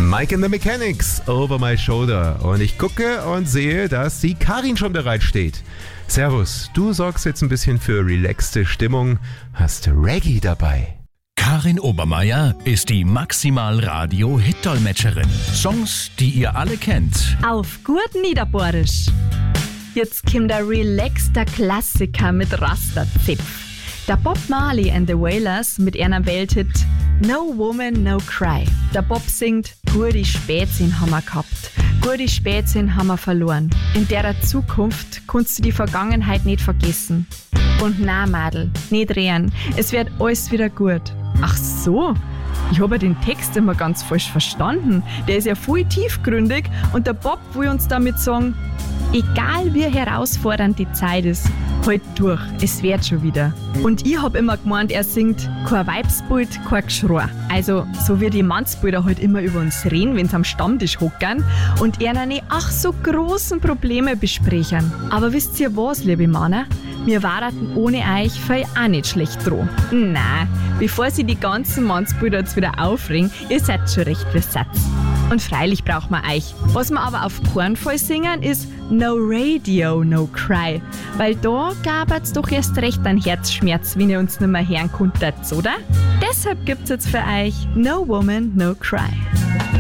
Mike and the Mechanics, Over My Shoulder. Und ich gucke und sehe, dass die Karin schon bereit steht. Servus, du sorgst jetzt ein bisschen für relaxte Stimmung, hast Reggae dabei. Karin Obermeier ist die Maximal-Radio-Hit-Dolmetscherin. Songs, die ihr alle kennt. Auf gut Niederbohrisch. Jetzt kommt der relaxter Klassiker mit Rasta-Zipf. Der Bob Marley and the Wailers mit einer Welthit No Woman, No Cry. Der Bob singt, gute Spätsinn haben wir gehabt, gute Spätsinn haben wir verloren. In der Zukunft kannst du die Vergangenheit nicht vergessen. Und na Madel, nicht drehen, es wird alles wieder gut. Ach so, ich habe den Text immer ganz falsch verstanden. Der ist ja voll tiefgründig und der Bob will uns damit sagen, egal wie herausfordernd die Zeit ist, halt durch, es wird schon wieder. Und ich hab immer gemeint, er singt kein Weibsbild, kein Geschrei. Also so wie die Mannsbilder halt immer über uns reden, wenn sie am Stammtisch hockern und eine ach so großen Probleme besprechen. Aber wisst ihr was, liebe Männer? Wir warten ohne euch für auch nicht schlecht dran. Nein, bevor sie die ganzen Mannsbilder jetzt wieder aufregen, ihr seid schon recht besetzt. Und freilich braucht man euch. Was wir aber auf keinen Fall singen, ist No Radio, No Cry. Weil da gab's doch erst recht einen Herzschmerz, wenn ihr uns nicht mehr hören konntet, oder? Deshalb gibt's jetzt für euch No Woman, No Cry.